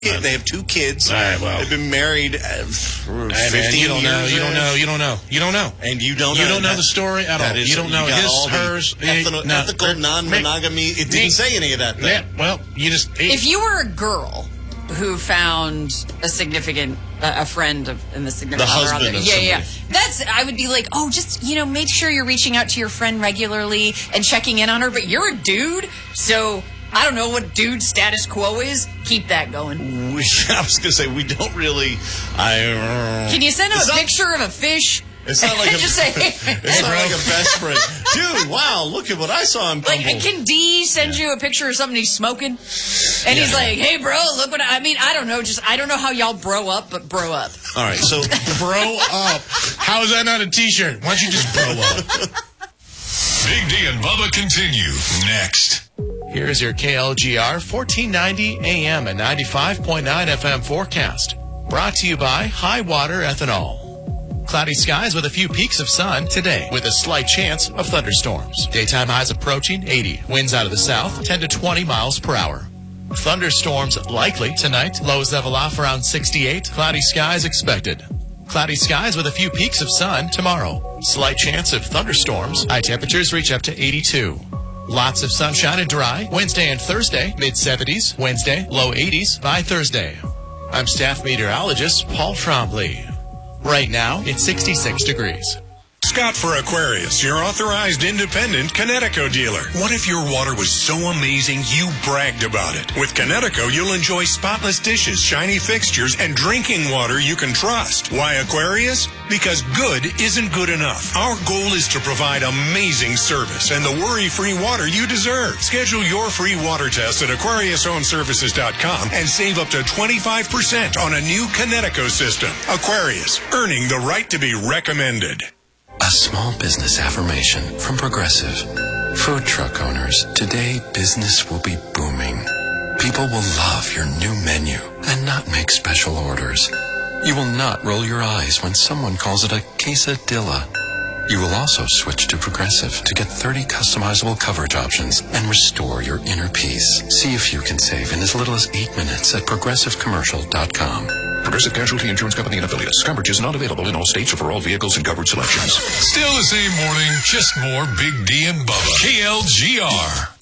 They have 2 kids. All right, well. They've been married 15 years. You don't know. And you don't know. You don't know the story at all. You don't know his, hers. Ethical non-monogamy. It didn't say any of that. Yeah, well, you just... If you were a girl who found a significant, a friend in the significant the other husband out there. of somebody. That's, I would be like, just, make sure you're reaching out to your friend regularly and checking in on her. But you're a dude, so... I don't know what dude status quo is. Keep that going. I was going to say, we don't really... Can you send him a picture of a fish? It's not like just say, it's not like a best friend. Dude, wow, look at what I saw on Bumble. Like, can D send you a picture of something he's smoking? And he's like, hey, bro, look what I mean, I don't know. I don't know how y'all bro up, but bro up. All right, so... Bro up. How is that not a T-shirt? Why don't you just bro up? Big D and Bubba continue next. Here's your KLGR 1490 AM and 95.9 FM forecast. Brought to you by High Water Ethanol. Cloudy skies with a few peaks of sun today with a slight chance of thunderstorms. Daytime highs approaching 80. Winds out of the south 10 to 20 miles per hour. Thunderstorms likely tonight. Lows level off around 68. Cloudy skies expected. Cloudy skies with a few peaks of sun tomorrow. Slight chance of thunderstorms. High temperatures reach up to 82. Lots of sunshine and dry. Wednesday and Thursday, mid-70s. Wednesday, low 80s by Thursday. I'm staff meteorologist Paul Trombley. Right now, it's 66 degrees. Scott for Aquarius, your authorized independent Connecticut dealer. What if your water was so amazing you bragged about it? With Connecticut, you'll enjoy spotless dishes, shiny fixtures, and drinking water you can trust. Why Aquarius? Because good isn't good enough. Our goal is to provide amazing service and the worry-free water you deserve. Schedule your free water test at AquariusHomeservices.com and save up to 25% on a new Connecticut system. Aquarius, earning the right to be recommended. A small business affirmation from Progressive. Food truck owners, today business will be booming. People will love your new menu and not make special orders. You will not roll your eyes when someone calls it a quesadilla. You will also switch to Progressive to get 30 customizable coverage options and restore your inner peace. See if you can save in as little as 8 minutes at ProgressiveCommercial.com. Progressive Casualty Insurance Company and Affiliates. Coverage is not available in all states or for all vehicles and coverage selections. Still the same morning, just more Big D and Bubba. KLGR.